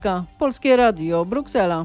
Polskie Radio, Bruksela.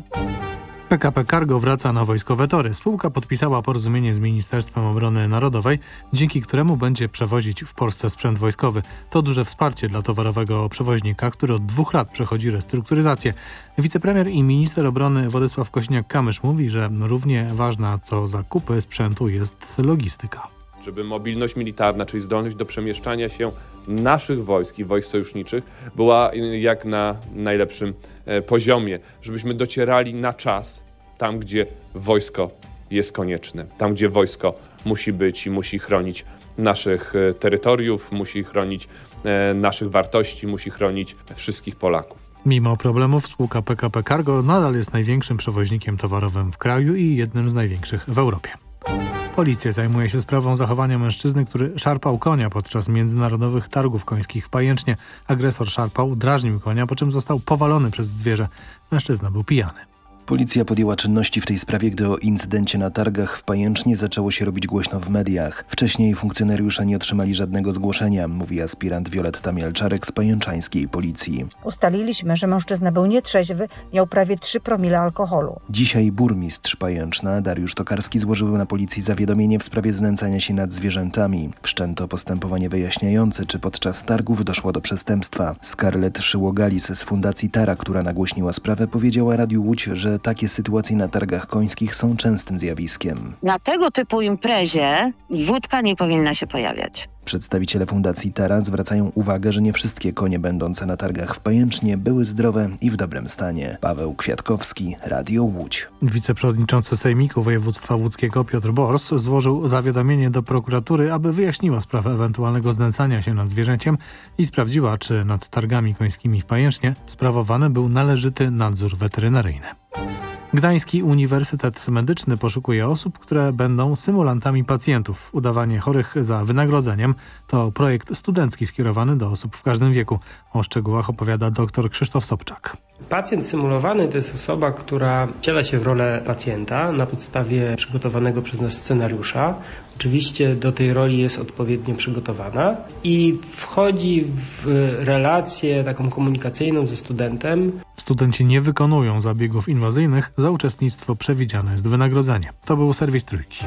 PKP Cargo wraca na wojskowe tory. Spółka podpisała porozumienie z Ministerstwem Obrony Narodowej, dzięki któremu będzie przewozić w Polsce sprzęt wojskowy. To duże wsparcie dla towarowego przewoźnika, który od 2 lat przechodzi restrukturyzację. Wicepremier i minister obrony Władysław Kosiniak-Kamysz mówi, że równie ważna co zakupy sprzętu jest logistyka. Żeby mobilność militarna, czyli zdolność do przemieszczania się naszych wojsk i wojsk sojuszniczych była jak na najlepszym poziomie. Żebyśmy docierali na czas tam, gdzie wojsko jest konieczne. Tam, gdzie wojsko musi być i musi chronić naszych terytoriów, musi chronić naszych wartości, musi chronić wszystkich Polaków. Mimo problemów spółka PKP Cargo nadal jest największym przewoźnikiem towarowym w kraju i jednym z największych w Europie. Policja zajmuje się sprawą zachowania mężczyzny, który szarpał konia podczas międzynarodowych targów końskich w Pajęcznie. Agresor szarpał, drażnił konia, po czym został powalony przez zwierzę. Mężczyzna był pijany. Policja podjęła czynności w tej sprawie, gdy o incydencie na targach w Pajęcznie zaczęło się robić głośno w mediach. Wcześniej funkcjonariusze nie otrzymali żadnego zgłoszenia, mówi aspirant Wioletta Mielczarek z pajęczańskiej policji. Ustaliliśmy, że mężczyzna był nietrzeźwy, miał prawie 3 promile alkoholu. Dzisiaj burmistrz Pajęczna Dariusz Tokarski złożył na policji zawiadomienie w sprawie znęcania się nad zwierzętami. Wszczęto postępowanie wyjaśniające, czy podczas targów doszło do przestępstwa. Scarlett Szyłogalis z Fundacji Tara, która nagłośniła sprawę, powiedziała Radiu Łódź, że takie sytuacje na targach końskich są częstym zjawiskiem. Na tego typu imprezie wódka nie powinna się pojawiać. Przedstawiciele Fundacji Tara zwracają uwagę, że nie wszystkie konie będące na targach w Pajęcznie były zdrowe i w dobrym stanie. Paweł Kwiatkowski, Radio Łódź. Wiceprzewodniczący Sejmiku Województwa Łódzkiego Piotr Bors złożył zawiadomienie do prokuratury, aby wyjaśniła sprawę ewentualnego znęcania się nad zwierzęciem i sprawdziła, czy nad targami końskimi w Pajęcznie sprawowany był należyty nadzór weterynaryjny. Gdański Uniwersytet Medyczny poszukuje osób, które będą symulantami pacjentów. Udawanie chorych za wynagrodzeniem to projekt studencki skierowany do osób w każdym wieku. O szczegółach opowiada dr Krzysztof Sobczak. Pacjent symulowany to jest osoba, która wciela się w rolę pacjenta na podstawie przygotowanego przez nas scenariusza. Oczywiście do tej roli jest odpowiednio przygotowana i wchodzi w relację taką komunikacyjną ze studentem. Studenci nie wykonują zabiegów inwazyjnych, za uczestnictwo przewidziane jest wynagrodzenie. To był serwis Trójki.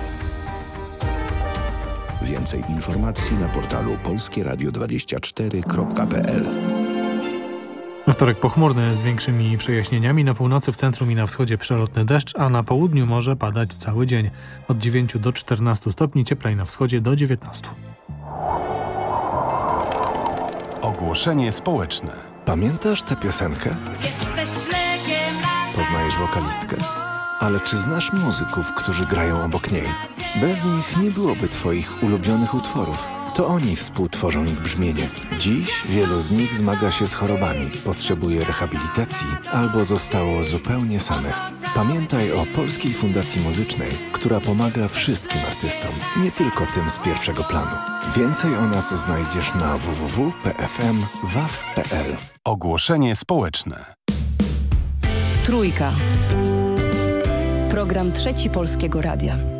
Więcej informacji na portalu polskieradio24.pl. Wtorek pochmurny z większymi przejaśnieniami. Na północy, w centrum i na wschodzie przelotny deszcz, a na południu może padać cały dzień. Od 9 do 14 stopni, cieplej na wschodzie do 19. Ogłoszenie społeczne. Pamiętasz tę piosenkę? Poznajesz wokalistkę? Ale czy znasz muzyków, którzy grają obok niej? Bez nich nie byłoby twoich ulubionych utworów. To oni współtworzą ich brzmienie. Dziś wielu z nich zmaga się z chorobami, potrzebuje rehabilitacji albo zostało zupełnie samych. Pamiętaj o Polskiej Fundacji Muzycznej, która pomaga wszystkim artystom, nie tylko tym z pierwszego planu. Więcej o nas znajdziesz na www.pfm.waw.pl. Ogłoszenie społeczne. Trójka. Program Trzeci Polskiego Radia.